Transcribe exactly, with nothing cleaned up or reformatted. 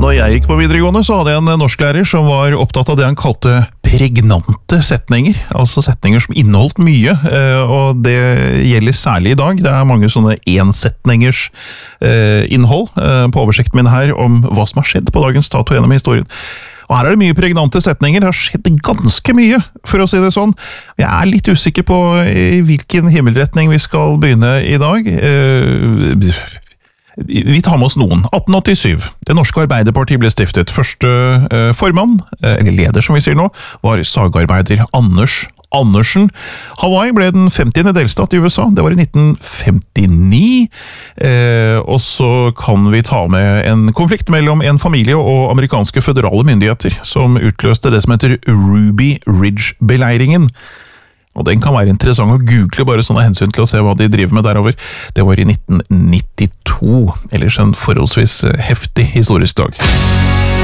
Når jeg gikk på videregående, så hadde jeg en norsklærer som var opptatt av det han kalte pregnante setninger, altså setninger som inneholdt mye, og det gjelder særlig i dag. Det er mange sånne ensetningers innhold på oversikten min her om hva som har skjedd på dagens dato gjennom historien. Og her er det mye pregnante setninger, det har skjedd ganske mye, for å si det sånn. Jeg er litt usikker på i hvilken himmelretning vi skal begynne i dag. Vi tar med oss noen. atten åttisyv. Det norske Arbeiderpartiet ble stiftet. Første eh, formann, eh, eller leder som vi sier nå, var sagarbeider Anders Andersen. Hawaii ble den femtiende delstat i U S A. Det var i nitten femtini. Eh, og så kan vi ta med en konflikt mellom en familie og amerikanske føderale myndigheter, som utløste det som heter Ruby Ridge-beleiringen. Og den kan være interessant å google bare sånne hensyn til å se hva de driver med derover. Det var i nitten nittito, ellers en forholdsvis heftig historisk dag.